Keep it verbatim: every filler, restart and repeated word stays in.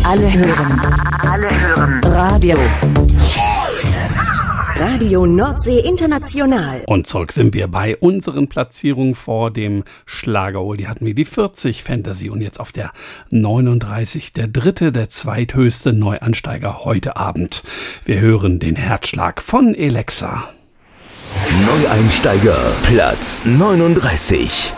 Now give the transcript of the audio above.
Alle hören. Alle hören. Radio. Radio Nordsee International. Und zurück sind wir bei unseren Platzierungen vor dem Schlagerhol. Die hatten wir die vierzig Fantasy und jetzt auf der neununddreißig der dritte, der zweithöchste Neuansteiger heute Abend. Wir hören den Herzschlag von Elexa. Neueinsteiger, Platz neununddreißig.